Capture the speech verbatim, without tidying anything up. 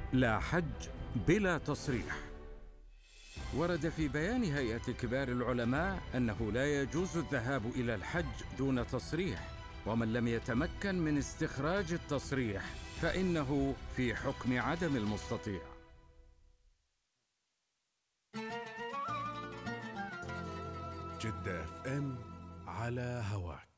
لا حج بلا تصريح. ورد في بيان هيئة كبار العلماء أنه لا يجوز الذهاب إلى الحج دون تصريح، ومن لم يتمكن من استخراج التصريح فإنه في حكم عدم المستطيع. جدة اف ام على هواك.